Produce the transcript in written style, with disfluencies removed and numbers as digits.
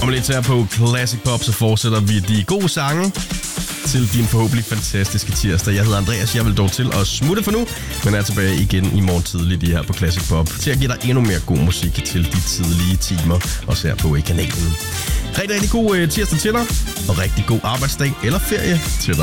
Om lidt her på Classic Pop, så fortsætter vi de gode sange til din forhåbentlig fantastiske tirsdag. Jeg hedder Andreas, jeg vil dog til at smutte for nu, men er tilbage igen i morgen tidligt her på Classic Pop til at give dig endnu mere god musik til de tidlige timer, også her på kanalen. Rigtig god tirsdag til dig, og rigtig god arbejdsdag eller ferie til dig.